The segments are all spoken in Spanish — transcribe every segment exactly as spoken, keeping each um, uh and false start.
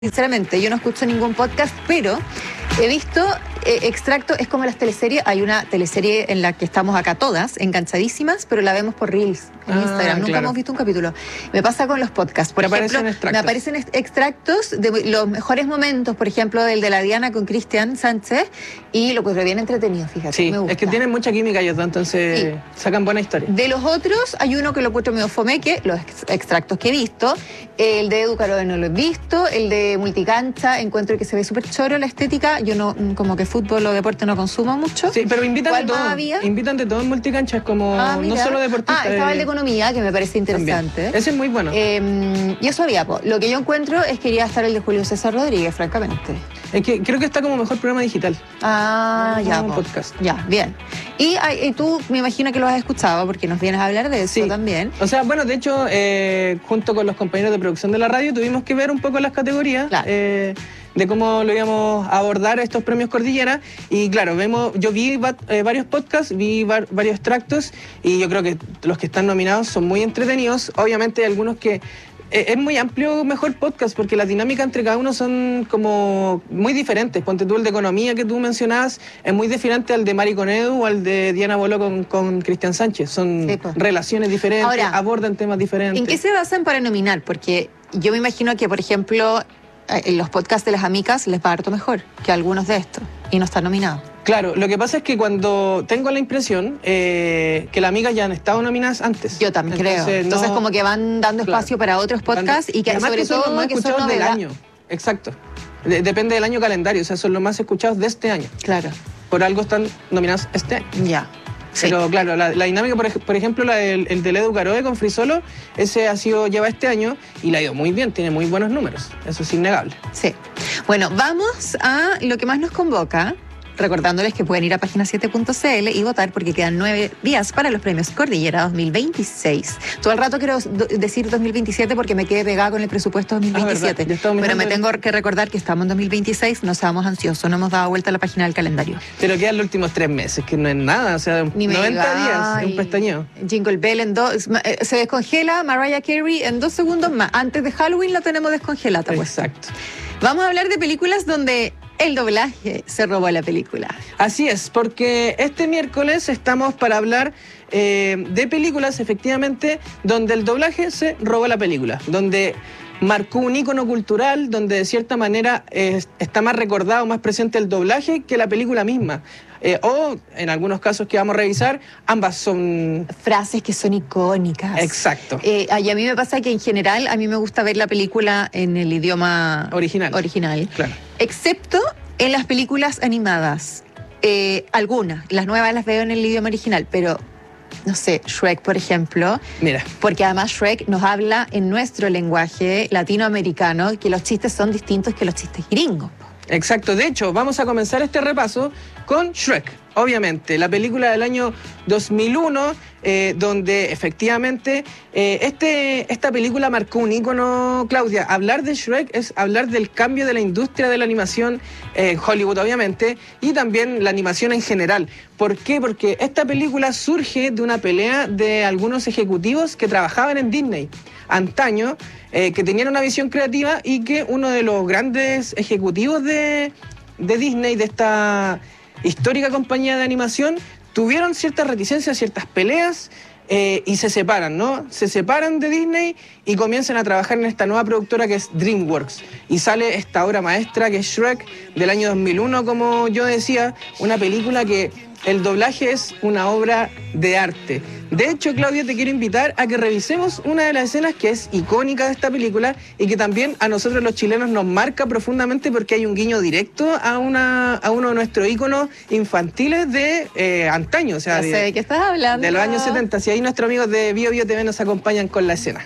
Sinceramente, yo no escucho ningún podcast, pero he visto eh, extractos, es como las teleseries, hay una teleserie en la que estamos acá todas, enganchadísimas, pero la vemos por Reels en Ah, Instagram, nunca claro. hemos visto un capítulo. Me pasa con los podcasts, por Te ejemplo, aparecen extractos. me aparecen ex- extractos de los mejores momentos, por ejemplo, el de la Diana con Cristian Sánchez, y lo encuentro bien entretenido, fíjate, Sí, me gusta. es que tienen mucha química ellos dos, entonces Sí. sacan buena historia. De los otros, hay uno que lo encuentro medio fomeque, los ex- extractos que he visto. El de Edu Caroe no lo he visto. El de Multicancha, encuentro que se ve súper choro la estética. Yo no, como que fútbol o deporte no consumo mucho. Sí, pero invitan de ¿Cuál más todo. había? Invitan de todo en multicancha, es como Ah, no mira. solo deportistas. Ah, estaba el de eh, economía, que me parece también. interesante. Ese es muy bueno. Eh, y eso había, po. Lo que yo encuentro es que quería estar el de Julio César Rodríguez, francamente. Es que creo que está como mejor programa digital. Ah, No, ya, como un po. podcast. Ya, bien. Y, ay, y tú me imagino que lo has escuchado porque nos vienes a hablar de eso Sí. también. O sea, bueno, de hecho, eh, junto con los compañeros de producción de la radio tuvimos que ver un poco las categorías Claro. eh, de cómo lo íbamos a abordar estos premios Cordillera. Y claro, vemos, yo vi va- eh, varios podcasts, vi var- varios extractos y yo creo que los que están nominados son muy entretenidos. Obviamente hay algunos que eh, es muy amplio mejor podcast porque las dinámicas entre cada uno son como muy diferentes. Ponte tú el de economía que tú mencionabas, es muy diferente al de Mari con Edu o al de Diana Boló con, con Cristian Sánchez. Son Sí, po. relaciones diferentes, Ahora, abordan temas diferentes. ¿En qué se basan para nominar? Porque yo me imagino que, por ejemplo, eh, en los podcasts de las amigas les va harto mejor que algunos de estos y no están nominados. Claro, lo que pasa es que cuando tengo la impresión eh, que las amigas ya han estado nominadas antes. Yo también creo. Entonces, no- como que van dando Claro. espacio para otros podcasts y que además sobre que son los todo más que son escuchados del novedad. año. Exacto. De- depende del año calendario, o sea, son los más escuchados de este año. Claro, Por algo están nominados este año. ya. Sí. Pero claro, la, la dinámica, por, ej- por ejemplo, la del, el del Edu Caroe con Frisolo, ese ha sido, lleva este año y le ha ido muy bien, tiene muy buenos números, eso es innegable. Sí. Bueno, vamos a lo que más nos convoca. Recordándoles que pueden ir a página siete punto c l y votar porque quedan nueve días para los premios Cordillera dos mil veintiséis. Todo el rato quiero do- decir dos mil veintisiete porque me quedé pegada con el presupuesto dos mil veintisiete. Ah, verdad. Ya estamos Pero me mirando el- tengo que recordar que estamos en dos mil veintiséis, no seamos ansiosos, no hemos dado vuelta a la página del calendario. Pero quedan los últimos tres meses, que no es nada, o sea, Ni me noventa digas, días, ay, un pestañeo. Jingle Bell en dos. eh, Se descongela Mariah Carey en dos segundos más. Antes de Halloween la tenemos descongelada. Pues. Exacto. Vamos a hablar de películas donde el doblaje se robó la película. Así es, porque este miércoles estamos para hablar eh, de películas, efectivamente, donde el doblaje se robó la película, donde marcó un ícono cultural, donde de cierta manera eh, está más recordado, más presente el doblaje que la película misma. Eh, o, en algunos casos que vamos a revisar, ambas son... Frases que son icónicas. Exacto. Eh, y a mí me pasa que en general a mí me gusta ver la película en el idioma Original. original. Claro. Excepto en las películas animadas. Eh, algunas, las nuevas las veo en el idioma original, pero no sé, Shrek, por ejemplo, Mira, porque además Shrek nos habla en nuestro lenguaje latinoamericano, que los chistes son distintos que los chistes gringos. exacto. De hecho, vamos a comenzar este repaso con Shrek, obviamente, la película del año dos mil uno, eh, donde efectivamente eh, este, esta película marcó un ícono, Claudia. Hablar de Shrek es hablar del cambio de la industria de la animación en Hollywood, obviamente, y también la animación en general. ¿Por qué? Porque esta película surge de una pelea de algunos ejecutivos que trabajaban en Disney antaño, eh, que tenían una visión creativa y que uno de los grandes ejecutivos de, de Disney, de esta histórica compañía de animación, tuvieron ciertas reticencias, ciertas peleas eh, y se separan, ¿no? Se separan de Disney y comienzan a trabajar en esta nueva productora que es DreamWorks. Y sale esta obra maestra que es Shrek del año dos mil uno, como yo decía, una película que el doblaje es una obra de arte. De hecho, Claudia, te quiero invitar a que revisemos una de las escenas que es icónica de esta película y que también a nosotros los chilenos nos marca profundamente porque hay un guiño directo a, una, a uno de nuestros íconos infantiles de eh, antaño, o sea, Ya sé de, de qué estás hablando. de los años setenta. Si ahí nuestros amigos de Bio Bio T V nos acompañan con la escena.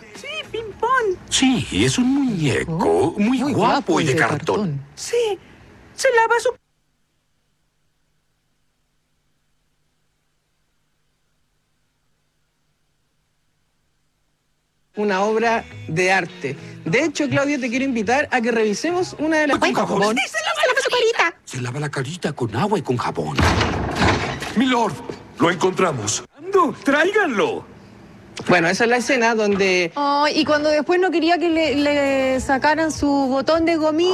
Sí, es un muñeco Oh, muy, guapo y de, cartón. Sí, se lava su... Una obra de arte. De hecho, Claudia, te quiero invitar a que revisemos una de las... Con jabón. ¡Sí, se lava, se lava su carita! Se lava la carita con agua y con jabón. Milord, lo encontramos. ¡Ando, tráiganlo! Bueno, esa es la escena donde Ay, y cuando después no quería que le, le sacaran su botón de gomita.